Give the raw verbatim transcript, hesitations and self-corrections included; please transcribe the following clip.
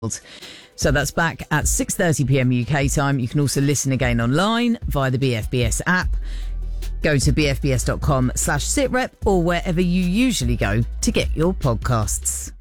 So that's back at six thirty p.m. U K time. You can also listen again online via the B F B S app. Go to bfbs.com slash sitrep or wherever you usually go to get your podcasts.